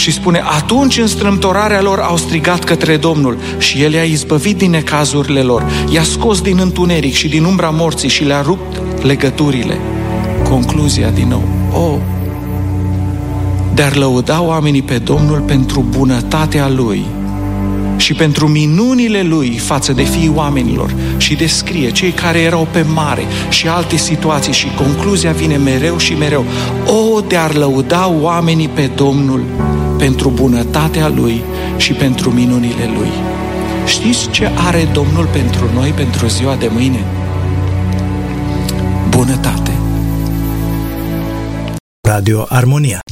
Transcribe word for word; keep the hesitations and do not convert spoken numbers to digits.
Și spune, atunci în strâmtorarea lor au strigat către Domnul și El i-a izbăvit din necazurile lor, i-a scos din întuneric și din umbra morții și le-a rupt legăturile. Concluzia din nou, oh, de-ar lăuda oamenii pe Domnul pentru bunătatea Lui și pentru minunile Lui față de fiii oamenilor. Și descrie cei care erau pe mare și alte situații și concluzia vine mereu și mereu. O, de-ar lăuda oamenii pe Domnul pentru bunătatea Lui și pentru minunile Lui. Știți ce are Domnul pentru noi, pentru ziua de mâine? Bunătate. Radio Armonia.